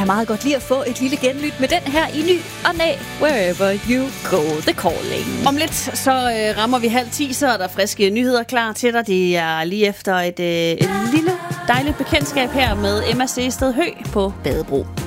jeg meget godt lide at få et lille genlyt med den her i ny og næ, wherever you go, the calling. Om lidt så rammer vi 9:30, så er der friske nyheder klar til dig. Det er lige efter et lille dejligt bekendtskab her med Emma Sehsted Høgh på Badebro.